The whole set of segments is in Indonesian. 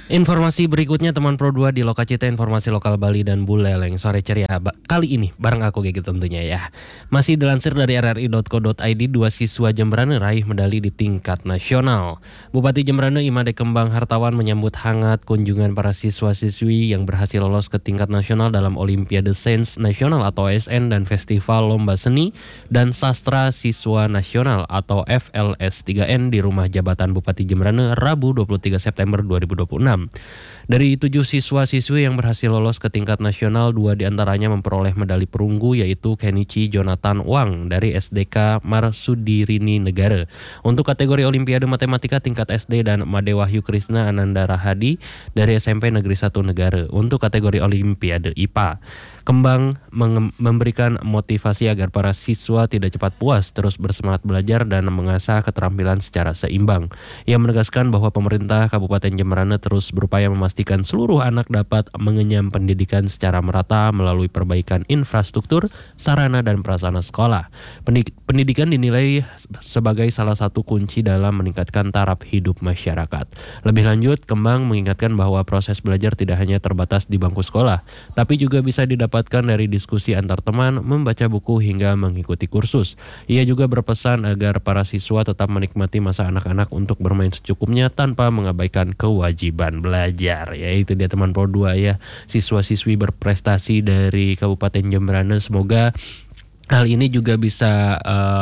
Informasi berikutnya teman Pro 2 di Lokacita informasi lokal Bali dan Buleleng sore ceria kali ini bareng aku Gigi tentunya ya. Masih dilansir dari rri.co.id, dua siswa Jemberana raih medali di tingkat nasional. Bupati Jemberana Imade Kembang Hartawan menyambut hangat kunjungan para siswa-siswi yang berhasil lolos ke tingkat nasional dalam Olimpiade Sains Nasional atau OSN dan Festival Lomba Seni dan Sastra Siswa Nasional atau FLS 3N di Rumah Jabatan Bupati Jemberana Rabu 23 September 2026. Dari 7 siswa-siswi yang berhasil lolos ke tingkat nasional, 2 diantaranya memperoleh medali perunggu, yaitu Kenichi Jonathan Wang dari SDK Marsudirini Negara. Untuk kategori Olimpiade Matematika tingkat SD dan Made Wahyu Krisna Ananda Rahadi dari SMP Negeri 1 Negara. Untuk kategori Olimpiade IPA, Kembang memberikan motivasi agar para siswa tidak cepat puas, terus bersemangat belajar dan mengasah keterampilan secara seimbang. Ia menegaskan bahwa pemerintah Kabupaten Jemberana terus berupaya memastikan seluruh anak dapat mengenyam pendidikan secara merata melalui perbaikan infrastruktur, sarana dan prasarana sekolah. Pendidikan dinilai sebagai salah satu kunci dalam meningkatkan taraf hidup masyarakat. Lebih lanjut, Kembang mengingatkan bahwa proses belajar tidak hanya terbatas di bangku sekolah, tapi juga bisa didapatkan dari diskusi antar teman, membaca buku hingga mengikuti kursus. Ia juga berpesan agar para siswa tetap menikmati masa anak-anak untuk bermain secukupnya tanpa mengabaikan kewajiban belajar. Ya, itu dia teman Pro 2 ya, siswa-siswi berprestasi dari Kabupaten Jemberana. Semoga hal ini juga bisa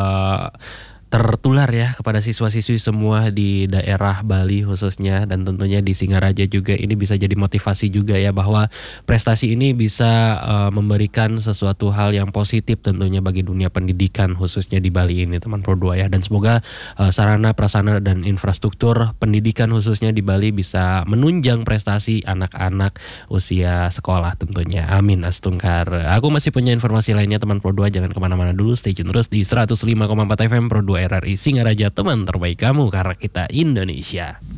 tertular ya kepada siswa-siswi semua di daerah Bali khususnya, dan tentunya di Singaraja juga. Ini bisa jadi motivasi juga ya, bahwa prestasi ini bisa memberikan sesuatu hal yang positif tentunya bagi dunia pendidikan khususnya di Bali ini teman Pro 2 ya. Dan semoga sarana prasarana dan infrastruktur pendidikan khususnya di Bali bisa menunjang prestasi anak-anak usia sekolah tentunya. Amin astungkar. Aku masih punya informasi lainnya teman Pro 2, jangan kemana-mana dulu, stay tune terus di 105,4 FM Pro 2 RRI Singaraja, teman terbaik kamu karena kita Indonesia.